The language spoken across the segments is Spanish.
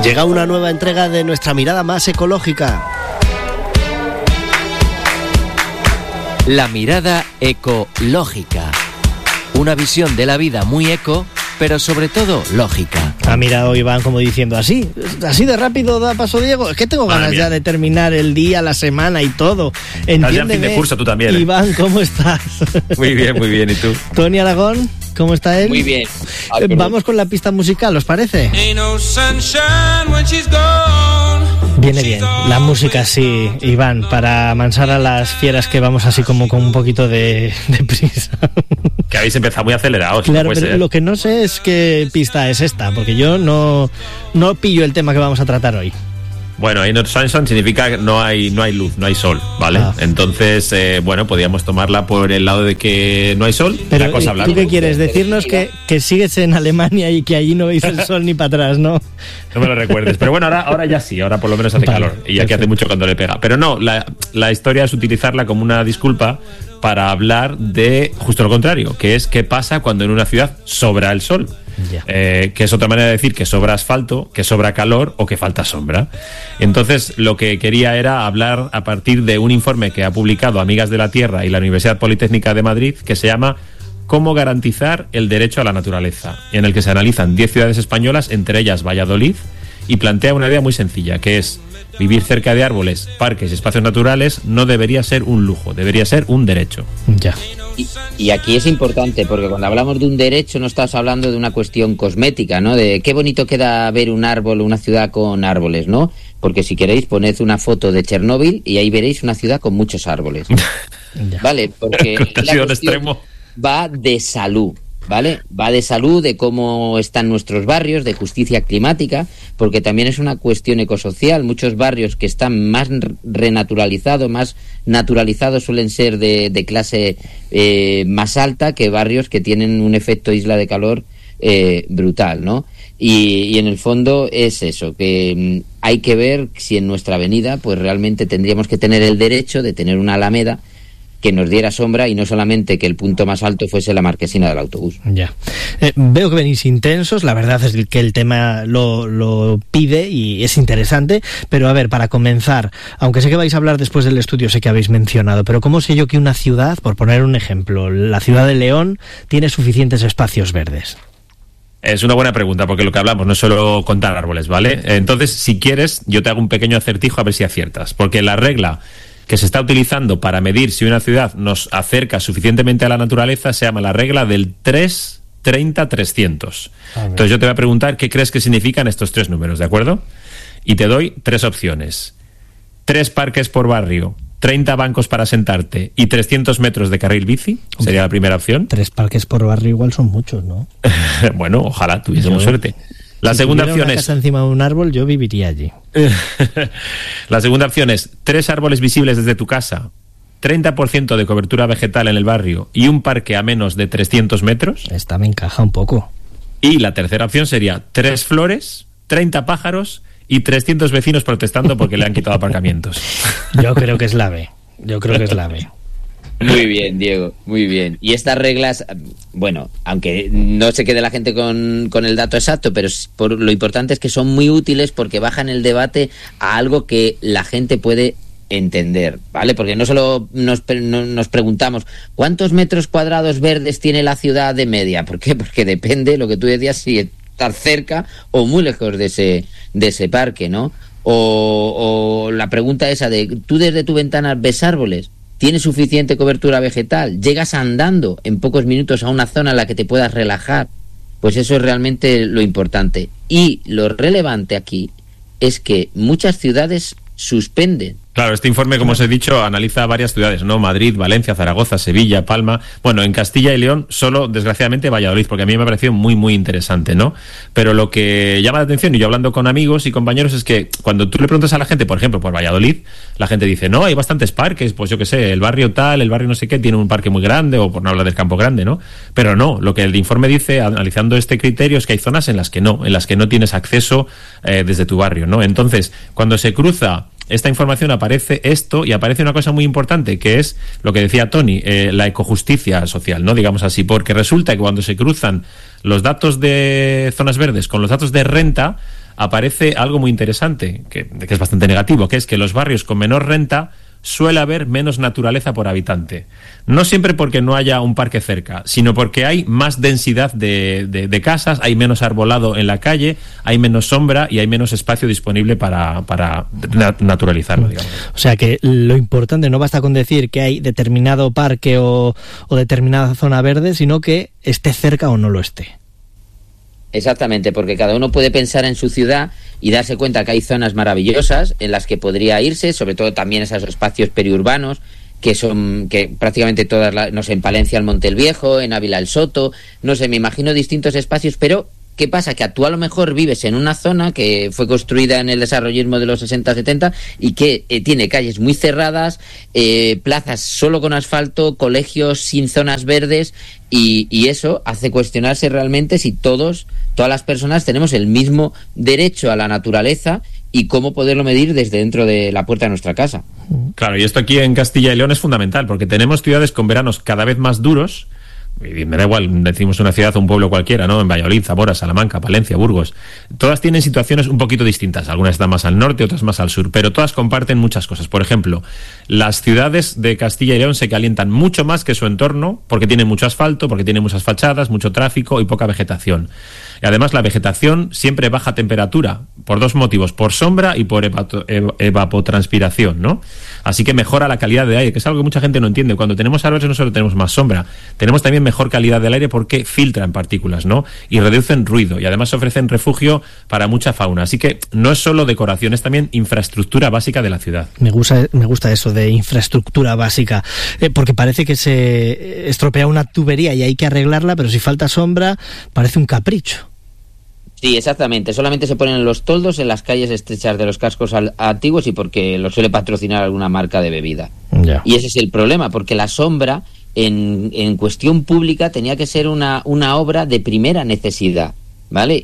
Llega una nueva entrega de nuestra mirada más ecológica. La mirada ecológica. Una visión de la vida muy eco, pero sobre todo lógica. Ha mirado Iván como diciendo, así de rápido da paso Diego. Es que tengo ganas ya de terminar el día, la semana y todo. Estás ya en fin de curso tú también, ¿eh? Iván, ¿cómo estás? Muy bien, ¿y tú? Tony Aragón, ¿cómo está él? Muy bien. Vamos con la pista musical, ¿os parece? Viene bien, la música sí, Iván, para amansar a las fieras que vamos así como con un poquito de prisa. Que habéis empezado muy acelerados. Claro, pero lo que no sé es qué pista es esta, porque yo no pillo el tema que vamos a tratar hoy. Bueno, Ain't No Sunshine significa que no hay luz, no hay sol, ¿vale? Entonces, podríamos tomarla por el lado de que no hay sol. Pero la cosa ¿tú qué quieres? Decirnos que sigues en Alemania y que allí no veis el sol ni para atrás, ¿no? No me lo recuerdes. Pero bueno, ahora ya sí, ahora por lo menos hace calor. Y aquí hace mucho cuando le pega. Pero no, la historia es utilizarla como una disculpa para hablar de justo lo contrario, que es qué pasa cuando en una ciudad sobra el sol. Que es otra manera de decir que sobra asfalto, que sobra calor o que falta sombra. Entonces lo que quería era hablar a partir de un informe que ha publicado Amigas de la Tierra y la Universidad Politécnica de Madrid, que se llama Cómo garantizar el derecho a la naturaleza, en el que se analizan 10 ciudades españolas, entre ellas Valladolid, y plantea una idea muy sencilla, que es vivir cerca de árboles, parques y espacios naturales no debería ser un lujo, debería ser un derecho. Ya. Y aquí es importante, porque cuando hablamos de un derecho no estás hablando de una cuestión cosmética, ¿no? De qué bonito queda ver un árbol, una ciudad con árboles, ¿no? Porque si queréis poned una foto de Chernóbil y ahí veréis una ciudad con muchos árboles. Vale, porque la cuestión va de salud. ¿Vale? Va de salud, de cómo están nuestros barrios, de justicia climática, porque también es una cuestión ecosocial. Muchos barrios que están más renaturalizados, más naturalizados, suelen ser de clase más alta que barrios que tienen un efecto isla de calor brutal, ¿no? Y en el fondo es eso, que hay que ver si en nuestra avenida pues realmente tendríamos que tener el derecho de tener una alameda que nos diera sombra y no solamente que el punto más alto fuese la marquesina del autobús. Ya. Veo que venís intensos, la verdad es que el tema lo pide y es interesante, pero a ver, para comenzar, aunque sé que vais a hablar después del estudio, sé que habéis mencionado, pero ¿cómo sé yo que una ciudad, por poner un ejemplo, la ciudad de León, tiene suficientes espacios verdes? Es una buena pregunta, porque lo que hablamos no es solo contar árboles, ¿vale? Entonces, si quieres, yo te hago un pequeño acertijo a ver si aciertas, porque la regla que se está utilizando para medir si una ciudad nos acerca suficientemente a la naturaleza se llama la regla del 3-30-300. Entonces yo te voy a preguntar qué crees que significan estos tres números, ¿de acuerdo? Y te doy 3 opciones. 3 parques por barrio, 30 bancos para sentarte y 300 metros de carril bici, sería la primera opción. 3 parques por barrio igual son muchos, ¿no? Bueno, ojalá tuviésemos suerte. La segunda opción es... casa encima de un árbol, yo viviría allí. La segunda opción es 3 árboles visibles desde tu casa, 30% de cobertura vegetal en el barrio y un parque a menos de 300 metros. Esta me encaja un poco. Y la tercera opción sería 3 flores, 30 pájaros y 300 vecinos protestando porque le han quitado aparcamientos. Yo creo que es la B. Muy bien, Diego, muy bien. Y estas reglas, bueno, aunque no se quede la gente con el dato exacto, pero lo importante es que son muy útiles porque bajan el debate a algo que la gente puede entender, ¿vale? Porque no solo nos preguntamos ¿cuántos metros cuadrados verdes tiene la ciudad de media? ¿Por qué? Porque depende, lo que tú decías, si estar cerca o muy lejos de ese parque, ¿no? O la pregunta esa de ¿tú desde tu ventana ves árboles? ¿Tienes suficiente cobertura vegetal? ¿Llegas andando en pocos minutos a una zona en la que te puedas relajar? Pues eso es realmente lo importante. Y lo relevante aquí es que muchas ciudades suspenden. Claro, este informe, como os he dicho, analiza varias ciudades, ¿no? Madrid, Valencia, Zaragoza, Sevilla, Palma. Bueno, en Castilla y León solo, desgraciadamente, Valladolid, porque a mí me ha parecido muy, muy interesante, ¿no? Pero lo que llama la atención, y yo hablando con amigos y compañeros, es que cuando tú le preguntas a la gente, por ejemplo, por Valladolid, la gente dice, no, hay bastantes parques, pues yo qué sé, el barrio tal, el barrio no sé qué, tiene un parque muy grande, o por no hablar del Campo Grande, ¿no? Pero no, lo que el informe dice, analizando este criterio, es que hay zonas en las que no tienes acceso desde tu barrio, ¿no? Entonces, cuando se cruza esta información, aparece esto y aparece una cosa muy importante, que es lo que decía Tony, la ecojusticia social, ¿no? Digamos así, porque resulta que cuando se cruzan los datos de zonas verdes con los datos de renta, aparece algo muy interesante, que es bastante negativo, que es que los barrios con menor renta suele haber menos naturaleza por habitante. No siempre porque no haya un parque cerca, sino porque hay más densidad de casas, hay menos arbolado en la calle, hay menos sombra y hay menos espacio disponible para naturalizarlo, digamos. O sea que lo importante no basta con decir que hay determinado parque o determinada zona verde, sino que esté cerca o no lo esté. Exactamente, porque cada uno puede pensar en su ciudad y darse cuenta que hay zonas maravillosas en las que podría irse, sobre todo también esos espacios periurbanos, que prácticamente todas, no sé, en Palencia el Monte el Viejo, en Ávila el Soto, no sé, me imagino distintos espacios, pero ¿qué pasa? Que tú a lo mejor vives en una zona que fue construida en el desarrollismo de los 60-70 y que tiene calles muy cerradas, plazas solo con asfalto, colegios sin zonas verdes, y eso hace cuestionarse realmente si todas las personas tenemos el mismo derecho a la naturaleza y cómo poderlo medir desde dentro de la puerta de nuestra casa. Claro, y esto aquí en Castilla y León es fundamental, porque tenemos ciudades con veranos cada vez más duros. Y me da igual, decimos una ciudad o un pueblo cualquiera, ¿no? En Valladolid, Zamora, Salamanca, Palencia, Burgos. Todas tienen situaciones un poquito distintas. Algunas están más al norte, otras más al sur, pero todas comparten muchas cosas. Por ejemplo, las ciudades de Castilla y León se calientan mucho más que su entorno porque tienen mucho asfalto, porque tienen muchas fachadas, mucho tráfico y poca vegetación. Y además la vegetación siempre baja temperatura, por dos motivos, por sombra y por evapotranspiración, ¿no? Así que mejora la calidad de aire, que es algo que mucha gente no entiende. Cuando tenemos árboles no solo tenemos más sombra, tenemos también mejor calidad del aire porque filtran partículas, ¿no? Y reducen ruido, y además ofrecen refugio para mucha fauna. Así que no es solo decoración, es también infraestructura básica de la ciudad. Me gusta eso de infraestructura básica, porque parece que se estropea una tubería y hay que arreglarla, pero si falta sombra, parece un capricho. Sí, exactamente. Solamente se ponen los toldos en las calles estrechas de los cascos antiguos y porque lo suele patrocinar alguna marca de bebida. Ya. Y ese es el problema, porque la sombra en cuestión pública tenía que ser una obra de primera necesidad, ¿vale?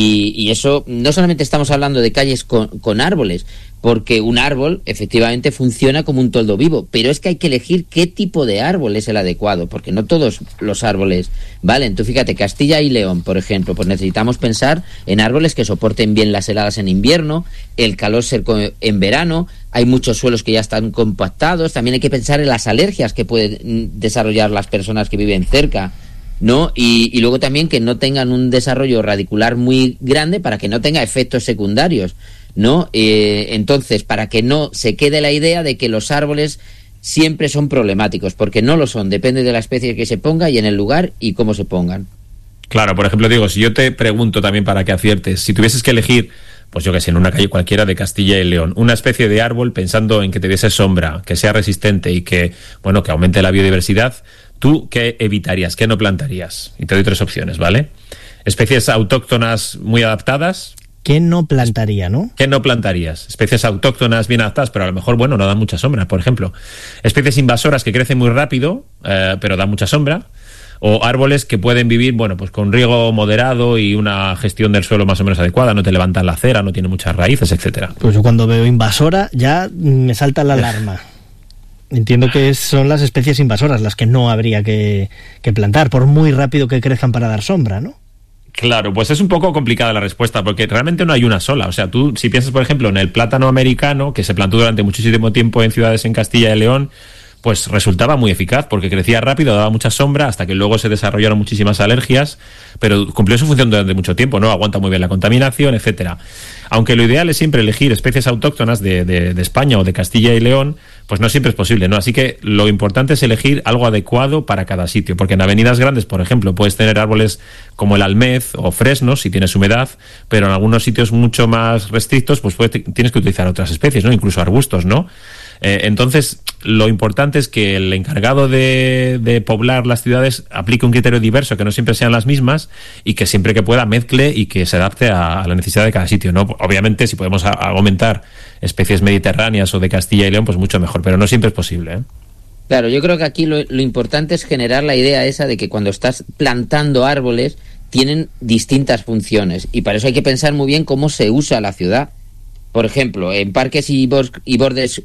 Y eso, no solamente estamos hablando de calles con árboles, porque un árbol efectivamente funciona como un toldo vivo, pero es que hay que elegir qué tipo de árbol es el adecuado, porque no todos los árboles valen. Tú fíjate, Castilla y León, por ejemplo, pues necesitamos pensar en árboles que soporten bien las heladas en invierno, el calor seco en verano. Hay muchos suelos que ya están compactados. También hay que pensar en las alergias que pueden desarrollar las personas que viven cerca, ¿no? Y luego también que no tengan un desarrollo radicular muy grande para que no tenga efectos secundarios, ¿no? Entonces, para que no se quede la idea de que los árboles siempre son problemáticos, porque no lo son, depende de la especie que se ponga y en el lugar y cómo se pongan. Claro, por ejemplo, Diego, si yo te pregunto también para que aciertes, si tuvieses que elegir, pues yo que sé, en una calle cualquiera de Castilla y León, una especie de árbol pensando en que te diese sombra, que sea resistente y que, bueno, que aumente la biodiversidad, ¿tú qué evitarías? ¿Qué no plantarías? Y te doy 3 opciones, ¿vale? Especies autóctonas muy adaptadas. ¿Qué no plantaría, no? ¿Qué no plantarías? Especies autóctonas bien adaptadas, pero a lo mejor, bueno, no dan mucha sombra, por ejemplo. Especies invasoras que crecen muy rápido, pero dan mucha sombra. O árboles que pueden vivir, bueno, pues con riego moderado y una gestión del suelo más o menos adecuada, no te levantan la acera, no tienen muchas raíces, etcétera. Pues yo cuando veo invasora ya me salta la alarma. Entiendo que son las especies invasoras las que no habría que plantar, por muy rápido que crezcan para dar sombra, ¿no? Claro, pues es un poco complicada la respuesta, porque realmente no hay una sola. O sea, tú, si piensas, por ejemplo, en el plátano americano, que se plantó durante muchísimo tiempo en ciudades en Castilla y León, pues resultaba muy eficaz, porque crecía rápido, daba mucha sombra, hasta que luego se desarrollaron muchísimas alergias, pero cumplió su función durante mucho tiempo, ¿no? Aguanta muy bien la contaminación, etcétera. Aunque lo ideal es siempre elegir especies autóctonas de España o de Castilla y León, pues no siempre es posible, ¿no? Así que lo importante es elegir algo adecuado para cada sitio, porque en avenidas grandes, por ejemplo, puedes tener árboles como el almez o fresnos, si tienes humedad, pero en algunos sitios mucho más restrictos, pues tienes que utilizar otras especies, ¿no? Incluso arbustos, ¿no? Entonces, lo importante es que el encargado de poblar las ciudades aplique un criterio diverso, que no siempre sean las mismas y que siempre que pueda mezcle y que se adapte a la necesidad de cada sitio, ¿no? Obviamente, si podemos aumentar especies mediterráneas o de Castilla y León, pues mucho mejor, pero no siempre es posible, ¿eh? Claro, yo creo que aquí lo importante es generar la idea esa de que cuando estás plantando árboles tienen distintas funciones y para eso hay que pensar muy bien cómo se usa la ciudad. Por ejemplo, en parques y bordes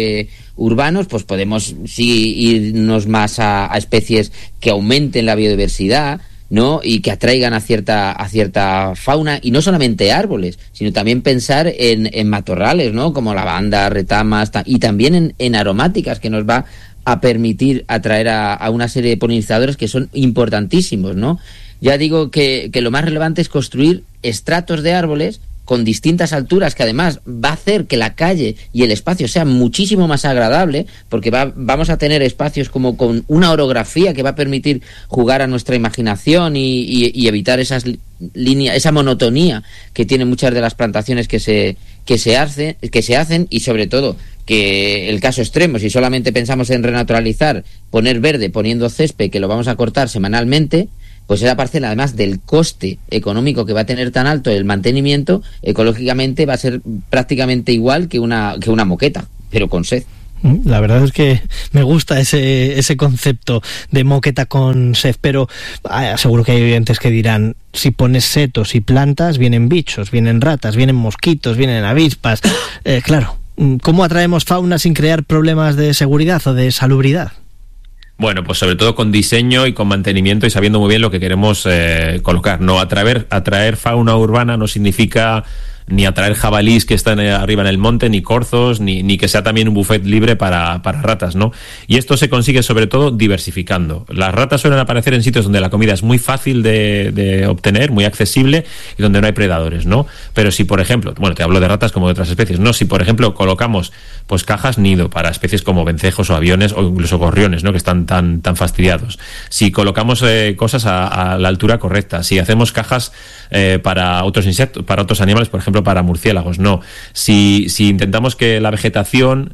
urbanos, pues podemos sí irnos más a especies que aumenten la biodiversidad, ¿no? Y que atraigan a cierta fauna, y no solamente árboles, sino también pensar en matorrales, ¿no? Como lavanda, retamas, y también en aromáticas, que nos va a permitir atraer a una serie de polinizadores que son importantísimos, ¿no? Ya digo que lo más relevante es construir estratos de árboles con distintas alturas, que además va a hacer que la calle y el espacio sea muchísimo más agradable, porque vamos a tener espacios como con una orografía que va a permitir jugar a nuestra imaginación y evitar esas líneas, esa monotonía que tienen muchas de las plantaciones que se hacen, y sobre todo que el caso extremo, si solamente pensamos en renaturalizar, poner verde poniendo césped, que lo vamos a cortar semanalmente, pues esa parcela, además del coste económico que va a tener tan alto el mantenimiento, ecológicamente va a ser prácticamente igual que una moqueta, pero con sed. La verdad es que me gusta ese concepto de moqueta con sed, pero seguro que hay oyentes que dirán, si pones setos y plantas, vienen bichos, vienen ratas, vienen mosquitos, vienen avispas. Claro, ¿cómo atraemos fauna sin crear problemas de seguridad o de salubridad? Bueno, pues sobre todo con diseño y con mantenimiento, y sabiendo muy bien lo que queremos colocar. No atraer fauna urbana no significa ni atraer jabalís que están arriba en el monte, ni corzos, ni que sea también un buffet libre para ratas, ¿no? Y esto se consigue sobre todo diversificando. Las ratas suelen aparecer en sitios donde la comida es muy fácil de obtener, muy accesible, y donde no hay predadores, ¿no? Pero si, por ejemplo, bueno, te hablo de ratas como de otras especies, ¿no? Si, por ejemplo, colocamos pues cajas nido para especies como vencejos o aviones, o incluso gorriones, ¿no? Que están tan fastidiados. Si colocamos cosas a la altura correcta, si hacemos cajas para otros insectos, para otros animales, por ejemplo, para murciélagos, no. Si intentamos que la vegetación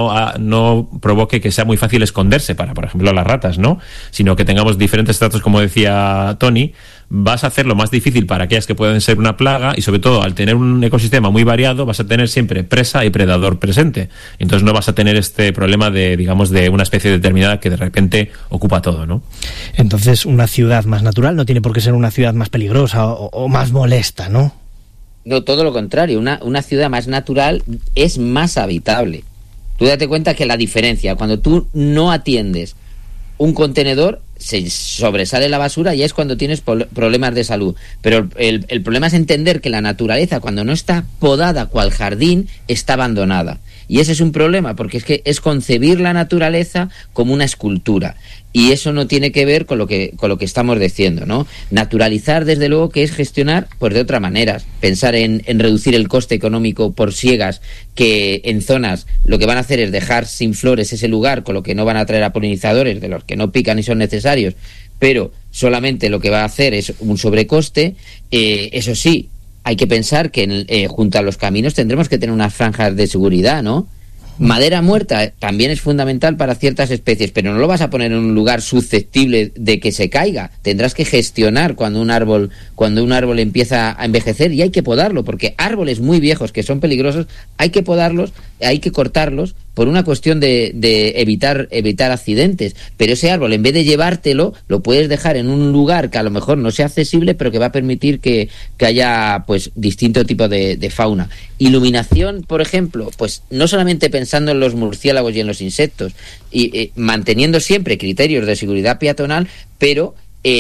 no provoque que sea muy fácil esconderse para, por ejemplo, las ratas, ¿no? Sino que tengamos diferentes estratos, como decía Tony, vas a hacerlo más difícil para aquellas que pueden ser una plaga, y sobre todo al tener un ecosistema muy variado vas a tener siempre presa y predador presente. Entonces no vas a tener este problema de una especie determinada que de repente ocupa todo, ¿no? Entonces una ciudad más natural no tiene por qué ser una ciudad más peligrosa o más molesta, ¿no? No, todo lo contrario. Una ciudad más natural es más habitable. Tú date cuenta que la diferencia, cuando tú no atiendes un contenedor, se sobresale la basura, y es cuando tienes problemas de salud. Pero el problema es entender que la naturaleza, cuando no está podada cual jardín, está abandonada. Y ese es un problema, porque es concebir la naturaleza como una escultura. Y eso no tiene que ver con lo que estamos diciendo, ¿no? Naturalizar, desde luego, que es gestionar pues de otra manera. Pensar en reducir el coste económico por siegas, que en zonas lo que van a hacer es dejar sin flores ese lugar, con lo que no van a traer a polinizadores, de los que no pican y son necesarios, pero solamente lo que va a hacer es un sobrecoste. Eso sí, hay que pensar que junto a los caminos tendremos que tener unas franjas de seguridad, ¿no? Madera muerta también es fundamental para ciertas especies, pero no lo vas a poner en un lugar susceptible de que se caiga. Tendrás que gestionar cuando un árbol empieza a envejecer, y hay que podarlo, porque árboles muy viejos que son peligrosos hay que podarlos, hay que cortarlos por una cuestión de evitar accidentes. Pero ese árbol, en vez de llevártelo, lo puedes dejar en un lugar que a lo mejor no sea accesible, pero que va a permitir que haya pues distinto tipo de fauna. Iluminación, por ejemplo, pues no solamente pensando en los murciélagos y en los insectos, y manteniendo siempre criterios de seguridad peatonal, pero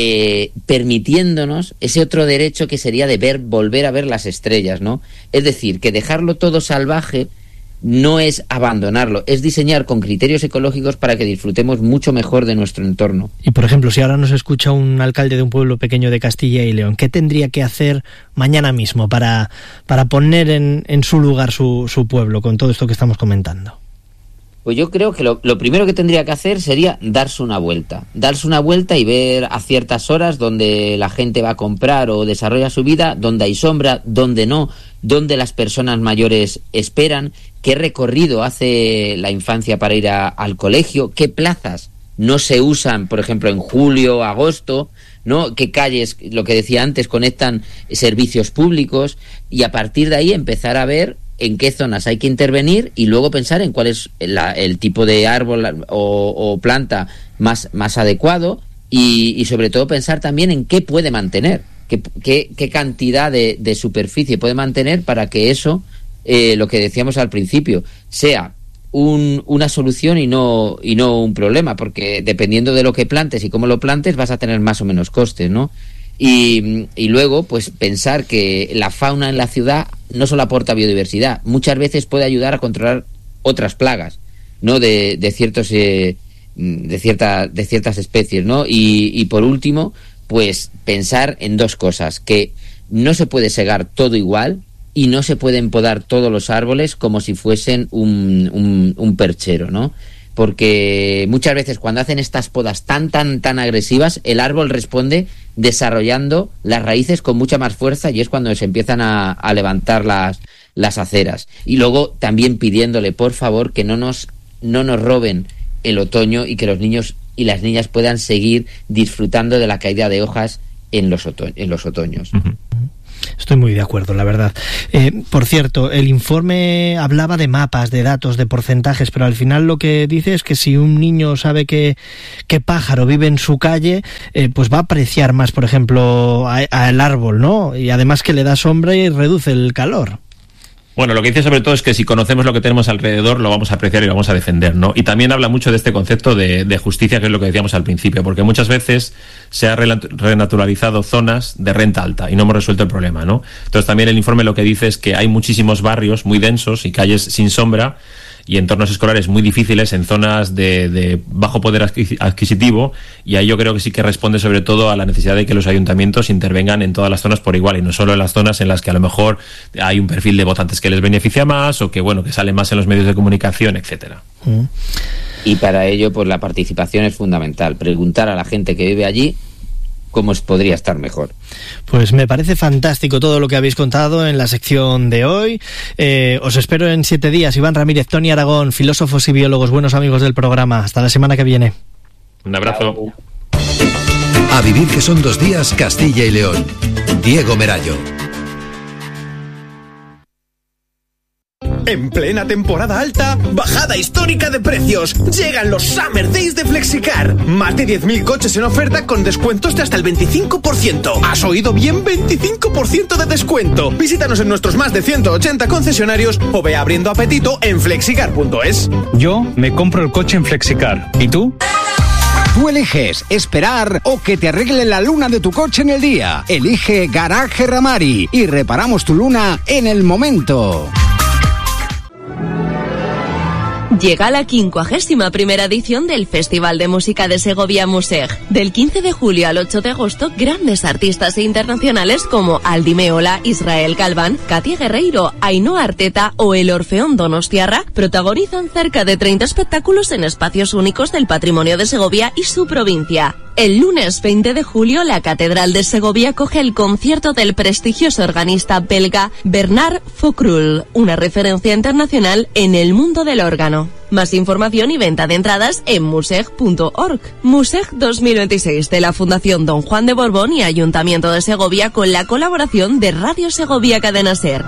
permitiéndonos ese otro derecho que sería de volver a ver las estrellas, ¿no? Es decir, que dejarlo todo salvaje no es abandonarlo, es diseñar con criterios ecológicos para que disfrutemos mucho mejor de nuestro entorno. Y por ejemplo, si ahora nos escucha un alcalde de un pueblo pequeño de Castilla y León, ¿qué tendría que hacer mañana mismo para poner en su lugar su pueblo con todo esto que estamos comentando? Pues yo creo que lo primero que tendría que hacer sería darse una vuelta y ver a ciertas horas donde la gente va a comprar o desarrolla su vida, donde hay sombra, donde no, donde las personas mayores esperan, qué recorrido hace la infancia para ir al colegio, qué plazas no se usan, por ejemplo, en julio, agosto, ¿no? Qué calles, lo que decía antes, conectan servicios públicos, y a partir de ahí empezar a ver en qué zonas hay que intervenir, y luego pensar en cuál es el tipo de árbol o planta más adecuado, y sobre todo pensar también en qué puede mantener, qué cantidad de superficie puede mantener para que eso, lo que decíamos al principio, sea una solución y no un problema, porque dependiendo de lo que plantes y cómo lo plantes vas a tener más o menos costes, ¿no? Y luego, pues pensar que la fauna en la ciudad no solo aporta biodiversidad, muchas veces puede ayudar a controlar otras plagas, ¿no? De ciertas especies, ¿no? Y por último, pues pensar en dos cosas: que no se puede segar todo igual y no se pueden podar todos los árboles como si fuesen un perchero, ¿no? Porque muchas veces cuando hacen estas podas tan agresivas, el árbol responde desarrollando las raíces con mucha más fuerza, y es cuando se empiezan a levantar las aceras. Y luego también pidiéndole, por favor, que no nos roben el otoño y que los niños y las niñas puedan seguir disfrutando de la caída de hojas en los otoños. Uh-huh. Estoy muy de acuerdo, la verdad. Por cierto, el informe hablaba de mapas, de datos, de porcentajes, pero al final lo que dice es que si un niño sabe que pájaro vive en su calle, pues va a apreciar más, por ejemplo, al árbol, ¿no? Y además que le da sombra y reduce el calor. Bueno, lo que dice sobre todo es que si conocemos lo que tenemos alrededor, lo vamos a apreciar y lo vamos a defender, ¿no? Y también habla mucho de este concepto de justicia, que es lo que decíamos al principio, porque muchas veces se ha renaturalizado zonas de renta alta y no hemos resuelto el problema, ¿no? Entonces también el informe lo que dice es que hay muchísimos barrios muy densos y calles sin sombra y entornos escolares muy difíciles en zonas de bajo poder adquisitivo, y ahí yo creo que sí que responde sobre todo a la necesidad de que los ayuntamientos intervengan en todas las zonas por igual y no solo en las zonas en las que a lo mejor hay un perfil de votantes que les beneficia más o que que sale más en los medios de comunicación, etcétera. Y para ello, pues la participación es fundamental. Preguntar a la gente que vive allí cómo podría estar mejor. Pues me parece fantástico todo lo que habéis contado en la sección de hoy. Os espero en 7 días. Iván Ramírez, Toni Aragón, filósofos y biólogos, buenos amigos del programa. Hasta la semana que viene. Un abrazo. A vivir, que son 2 días, Castilla y León. Diego Merallo. En plena temporada alta, bajada histórica de precios. Llegan los Summer Days de Flexicar. Más de 10.000 coches en oferta con descuentos de hasta el 25%. ¿Has oído bien? 25% de descuento. Visítanos en nuestros más de 180 concesionarios o ve abriendo apetito en flexicar.es. Yo me compro el coche en Flexicar. ¿Y tú? Tú eliges esperar o que te arregle la luna de tu coche en el día. Elige Garaje Ramari y reparamos tu luna en el momento. Llega la 51ª edición del Festival de Música de Segovia Museg. Del 15 de julio al 8 de agosto, grandes artistas internacionales como Aldi Meola, Israel Galván, Katia Guerreiro, Ainhoa Arteta o el Orfeón Donostiarra protagonizan cerca de 30 espectáculos en espacios únicos del patrimonio de Segovia y su provincia. El lunes 20 de julio, la Catedral de Segovia acoge el concierto del prestigioso organista belga Bernard Faucrul, una referencia internacional en el mundo del órgano. Más información y venta de entradas en museg.org. Museg 2026 de la Fundación Don Juan de Borbón y Ayuntamiento de Segovia, con la colaboración de Radio Segovia Cadena Ser.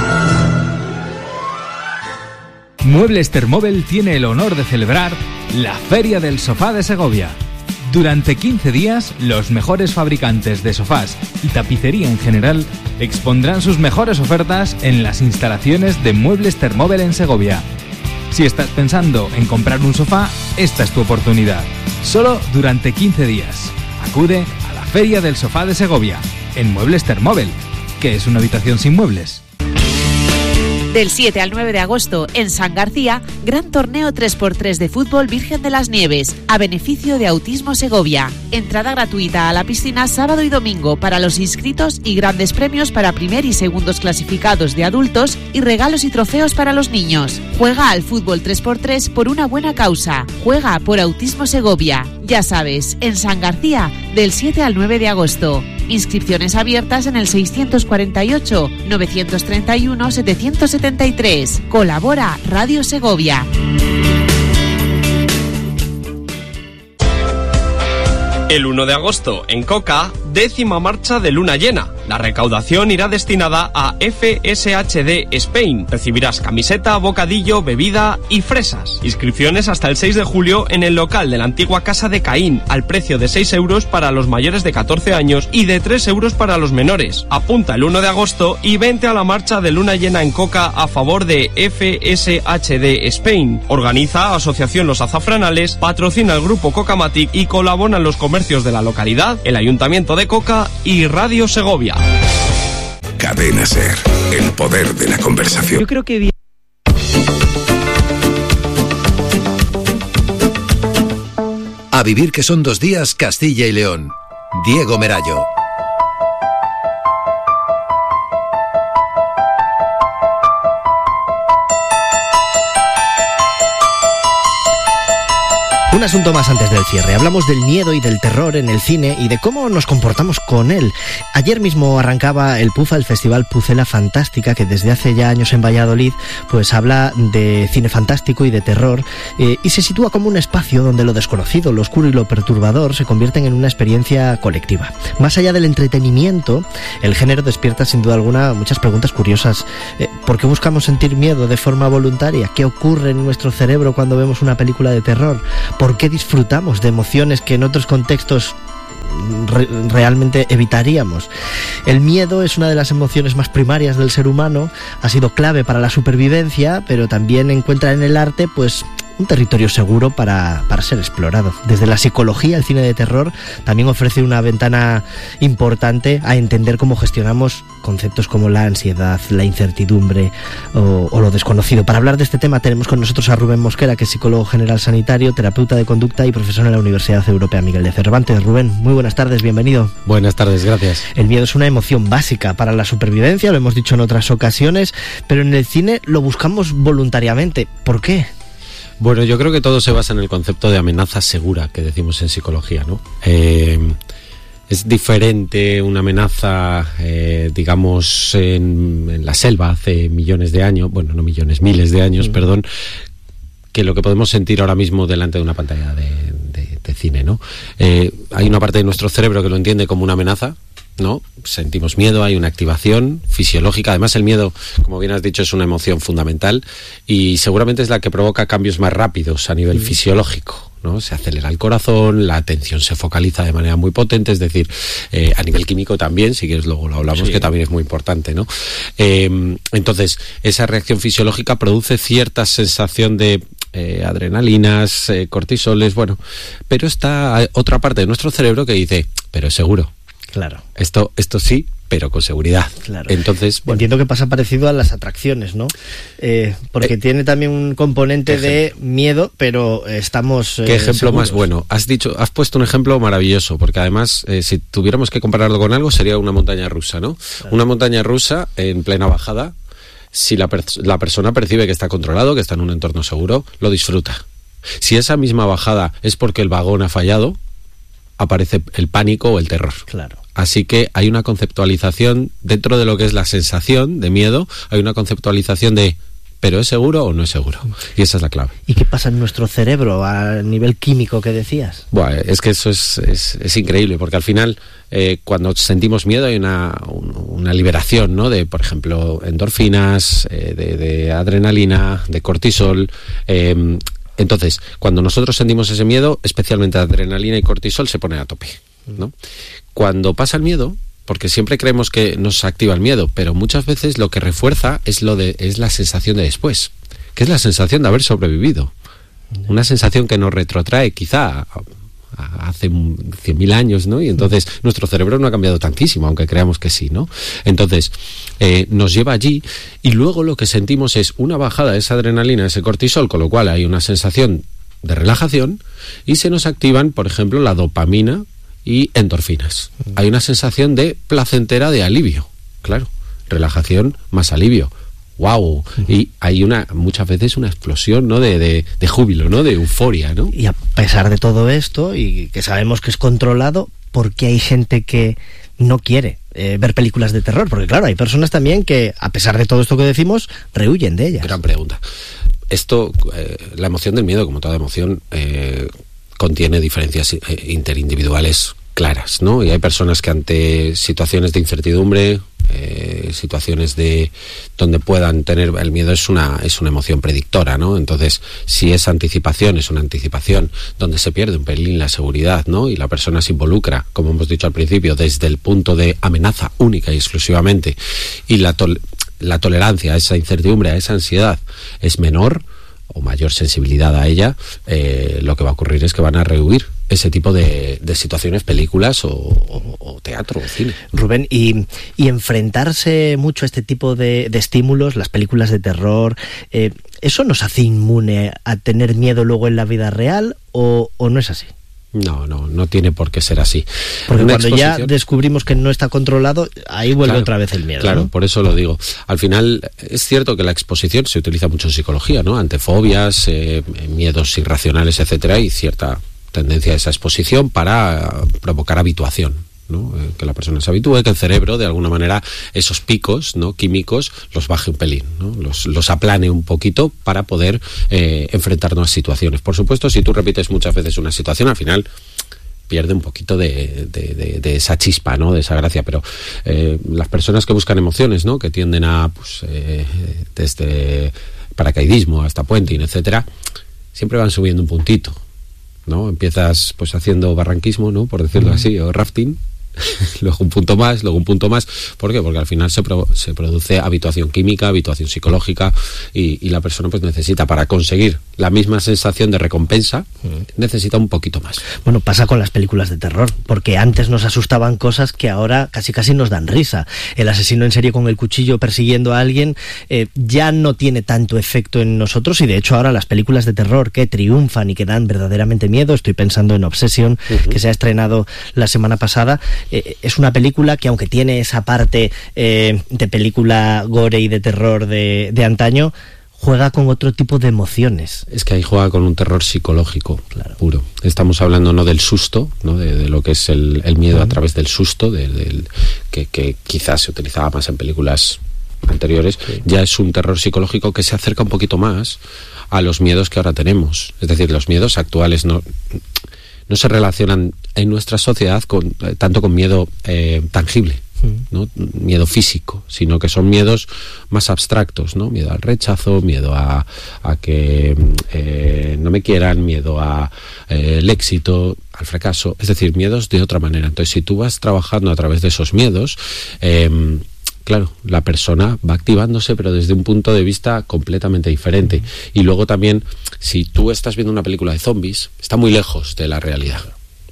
Muebles Termóvel tiene el honor de celebrar la Feria del Sofá de Segovia. Durante 15 días, los mejores fabricantes de sofás y tapicería en general expondrán sus mejores ofertas en las instalaciones de Muebles Termóvel en Segovia. Si estás pensando en comprar un sofá, esta es tu oportunidad. Solo durante 15 días. Acude a la Feria del Sofá de Segovia, en Muebles Termóvel, que es una habitación sin muebles. Del 7 al 9 de agosto, en San García, gran torneo 3x3 de fútbol Virgen de las Nieves, a beneficio de Autismo Segovia. Entrada gratuita a la piscina sábado y domingo para los inscritos y grandes premios para primer y segundos clasificados de adultos y regalos y trofeos para los niños. Juega al fútbol 3x3 por una buena causa. Juega por Autismo Segovia. Ya sabes, en San García, del 7 al 9 de agosto. Inscripciones abiertas en el 648-931-773. Colabora Radio Segovia. El 1 de agosto, en Coca, 10ª marcha de luna llena. La recaudación irá destinada a FSHD Spain. Recibirás camiseta, bocadillo, bebida y fresas. Inscripciones hasta el 6 de julio en el local de la antigua Casa de Caín, al precio de 6 euros para los mayores de 14 años y de 3 euros para los menores. Apunta el 1 de agosto y vente a la marcha de luna llena en Coca a favor de FSHD Spain. Organiza Asociación Los Azafranales, patrocina el grupo Cocamatic y colaboran los comercios de la localidad, el Ayuntamiento de Coca y Radio Segovia. Cadena SER, el poder de la conversación. Yo creo que A vivir que son 2 días, Castilla y León. Diego Merallo. Un asunto más antes del cierre. Hablamos del miedo y del terror en el cine y de cómo nos comportamos con él. Ayer mismo arrancaba el PUFA, el Festival Pucela Fantástica, que desde hace ya años en Valladolid pues habla de cine fantástico y de terror, y se sitúa como un espacio donde lo desconocido, lo oscuro y lo perturbador se convierten en una experiencia colectiva. Más allá del entretenimiento, el género despierta sin duda alguna muchas preguntas curiosas. ¿Por qué buscamos sentir miedo de forma voluntaria? ¿Qué ocurre en nuestro cerebro cuando vemos una película de terror? ¿Por qué disfrutamos de emociones que en otros contextos realmente evitaríamos? El miedo es una de las emociones más primarias del ser humano, ha sido clave para la supervivencia, pero también encuentra en el arte pues un territorio seguro para ser explorado. Desde la psicología, el cine de terror también ofrece una ventana importante a entender cómo gestionamos conceptos como la ansiedad, la incertidumbre o lo desconocido. Para hablar de este tema tenemos con nosotros a Rubén Mosquera, que es psicólogo general sanitario, terapeuta de conducta y profesor en la Universidad Europea Miguel de Cervantes. Rubén, muy buenas tardes, bienvenido. Buenas tardes, gracias. El miedo es una emoción básica para la supervivencia, lo hemos dicho en otras ocasiones, pero en el cine lo buscamos voluntariamente. ¿Por qué? Bueno, yo creo que todo se basa en el concepto de amenaza segura que decimos en psicología, ¿no? Es diferente una amenaza, digamos, en la selva hace millones de años, bueno, no millones, miles de años, perdón, que lo que podemos sentir ahora mismo delante de una pantalla de cine, ¿no? Hay una parte de nuestro cerebro que lo entiende como una amenaza, ¿no? Sentimos miedo, hay una activación fisiológica. Además, el miedo, como bien has dicho, es una emoción fundamental y seguramente es la que provoca cambios más rápidos a nivel fisiológico, ¿no? Se acelera el corazón, la atención se focaliza de manera muy potente, es decir, a nivel químico también, si quieres luego lo hablamos, que también es muy importante, ¿no? Entonces, esa reacción fisiológica produce cierta sensación de adrenalinas, cortisoles, bueno, pero está otra parte de nuestro cerebro que dice, pero es seguro. Claro. Esto sí, pero con seguridad. Claro. Entonces, bueno. Entiendo que pasa parecido a las atracciones, ¿no? Porque tiene también un componente de miedo, pero estamos ¿qué ejemplo seguros? Más bueno? Has puesto un ejemplo maravilloso, porque además, si tuviéramos que compararlo con algo, sería una montaña rusa, ¿no? Claro. Una montaña rusa en plena bajada, si la persona percibe que está controlado, que está en un entorno seguro, lo disfruta. Si esa misma bajada es porque el vagón ha fallado, aparece el pánico o el terror. Claro. Así que hay una conceptualización dentro de lo que es la sensación de miedo, hay una conceptualización de ¿pero es seguro o no es seguro? Y esa es la clave. ¿Y qué pasa en nuestro cerebro a nivel químico que decías? Bueno, es que eso es increíble, porque al final cuando sentimos miedo hay una liberación, ¿no? De, por ejemplo, endorfinas, de adrenalina, de cortisol. Entonces, cuando nosotros sentimos ese miedo, especialmente adrenalina y cortisol se pone a tope, ¿no? Cuando pasa el miedo, porque siempre creemos que nos activa el miedo, pero muchas veces lo que refuerza es la sensación de después, que es la sensación de haber sobrevivido. Una sensación que nos retrotrae quizá hace 100.000 años, ¿no? Y entonces nuestro cerebro no ha cambiado tantísimo, aunque creamos que sí, ¿no? Entonces nos lleva allí y luego lo que sentimos es una bajada de esa adrenalina, ese cortisol, con lo cual hay una sensación de relajación y se nos activan, por ejemplo, la dopamina y endorfinas. Hay una sensación de placentera de alivio, claro, relajación más alivio. ¡Wow! Y hay muchas veces una explosión, ¿no? de júbilo, ¿no? De euforia, ¿no? Y a pesar de todo esto, y que sabemos que es controlado, ¿por qué hay gente que no quiere ver películas de terror? Porque claro, hay personas también que, a pesar de todo esto que decimos, rehuyen de ellas. Gran pregunta. Esto, la emoción del miedo, como toda emoción, contiene diferencias interindividuales claras, ¿no? Y hay personas que ante situaciones de incertidumbre, situaciones de donde puedan tener el miedo, es una emoción predictora, ¿no? Entonces, si esa anticipación es una anticipación donde se pierde un pelín la seguridad, ¿no? Y la persona se involucra, como hemos dicho al principio, desde el punto de amenaza única y exclusivamente, y la tolerancia a esa incertidumbre, a esa ansiedad es menor o mayor sensibilidad a ella, lo que va a ocurrir es que van a rehuir ese tipo de situaciones, películas o teatro o cine. Rubén, y enfrentarse mucho a este tipo de estímulos, las películas de terror, ¿eso nos hace inmune a tener miedo luego en la vida real o no es así? No tiene por qué ser así. Porque cuando ya descubrimos que no está controlado, ahí vuelve otra vez el miedo. Claro, ¿no? Por eso lo digo. Al final, es cierto que la exposición se utiliza mucho en psicología, ¿no? Ante fobias, miedos irracionales, etcétera, y cierta tendencia a esa exposición para provocar habituación, ¿no? Que la persona se habitúe, que el cerebro, de alguna manera, esos picos, ¿no?, químicos, los baje un pelín, ¿no? Los aplane un poquito para poder enfrentarnos a situaciones. Por supuesto, si tú repites muchas veces una situación, al final pierde un poquito de esa chispa, ¿no?, de esa gracia, pero las personas que buscan emociones, ¿no?, que tienden a, pues, desde paracaidismo hasta puenting, etcétera, siempre van subiendo un puntito, ¿no? Empiezas pues haciendo barranquismo, ¿no?, por decirlo así, o rafting, luego un punto más. ¿Por qué? Porque al final se produce habituación química, habituación psicológica, y la persona pues necesita, para conseguir la misma sensación de recompensa, necesita un poquito más. Bueno, pasa con las películas de terror, porque antes nos asustaban cosas que ahora casi nos dan risa. El asesino en serie con el cuchillo persiguiendo a alguien ya no tiene tanto efecto en nosotros, y de hecho ahora las películas de terror que triunfan y que dan verdaderamente miedo, estoy pensando en Obsession, que se ha estrenado la semana pasada, es una película que, aunque tiene esa parte de película gore y de terror de antaño, juega con otro tipo de emociones. Es que ahí juega con un terror psicológico, claro, puro. Estamos hablando no del susto, ¿no?, de lo que es el miedo a través del susto, que quizás se utilizaba más en películas anteriores. Ya es un terror psicológico que se acerca un poquito más a los miedos que ahora tenemos. Es decir, los miedos actuales no se relacionan en nuestra sociedad tanto con miedo tangible, ¿no?, miedo físico, sino que son miedos más abstractos, ¿no? Miedo al rechazo, miedo a que no me quieran, miedo a el éxito, al fracaso, es decir, miedos de otra manera. Entonces, si tú vas trabajando a través de esos miedos, claro, la persona va activándose, pero desde un punto de vista completamente diferente. Y luego también, si tú estás viendo una película de zombies, está muy lejos de la realidad.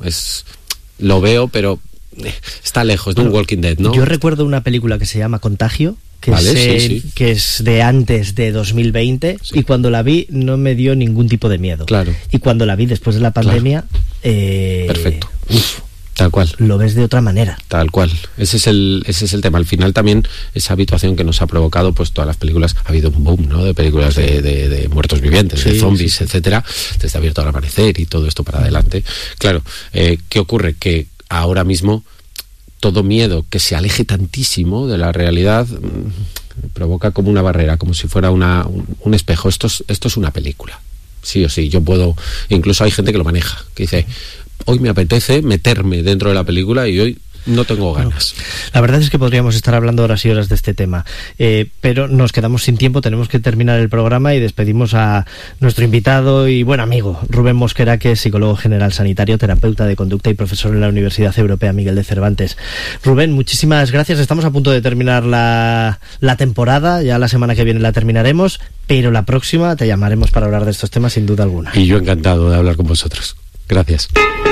Lo veo, pero está lejos de un Walking Dead, ¿no? Yo recuerdo una película que se llama Contagio, que es de antes de 2020, y cuando la vi no me dio ningún tipo de miedo. Claro. Y cuando la vi después de la pandemia... Perfecto. Tal cual. Lo ves de otra manera. Tal cual. Ese es el tema. Al final también esa habituación que nos ha provocado pues todas las películas, ha habido un boom, ¿no?, de películas de muertos vivientes, de zombies, etcétera, desde Abierto al Amanecer y todo esto para adelante. Claro, ¿qué ocurre? Que ahora mismo todo miedo que se aleje tantísimo de la realidad provoca como una barrera, como si fuera un espejo. Esto es una película. Sí o sí, yo puedo... Incluso hay gente que lo maneja, que dice... Hoy me apetece meterme dentro de la película y hoy no tengo ganas. La verdad es que podríamos estar hablando horas y horas de este tema, pero nos quedamos sin tiempo, tenemos que terminar el programa y despedimos a nuestro invitado y buen amigo, Rubén Mosquera, que es psicólogo general sanitario, terapeuta de conducta y profesor en la Universidad Europea Miguel de Cervantes. Rubén, muchísimas gracias. Estamos a punto de terminar la temporada, ya la semana que viene la terminaremos, pero la próxima te llamaremos para hablar de estos temas sin duda alguna. Y yo encantado de hablar con vosotros. Gracias.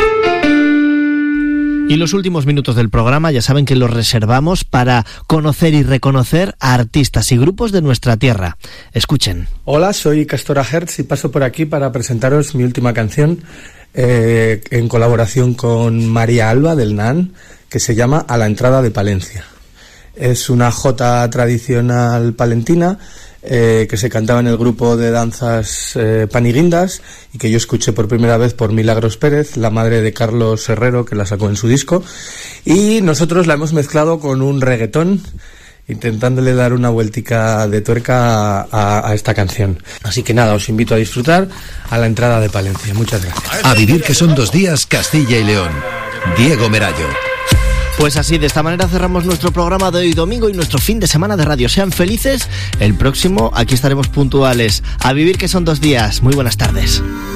Y los últimos minutos del programa ya saben que los reservamos para conocer y reconocer a artistas y grupos de nuestra tierra. Escuchen. Hola, soy Castora Hertz y paso por aquí para presentaros mi última canción en colaboración con María Alba del NAN, que se llama A la entrada de Palencia. Es una jota tradicional palentina que se cantaba en el grupo de danzas Paniguindas y que yo escuché por primera vez por Milagros Pérez, la madre de Carlos Herrero, que la sacó en su disco, y nosotros la hemos mezclado con un reggaetón intentándole dar una vueltica de tuerca a esta canción. Así que nada, os invito a disfrutar a la entrada de Palencia. Muchas gracias. A vivir que son 2 días, Castilla y León. Diego Merayo. Pues así, de esta manera cerramos nuestro programa de hoy domingo y nuestro fin de semana de radio. Sean felices. El próximo, aquí estaremos puntuales. A vivir que son 2 días. Muy buenas tardes.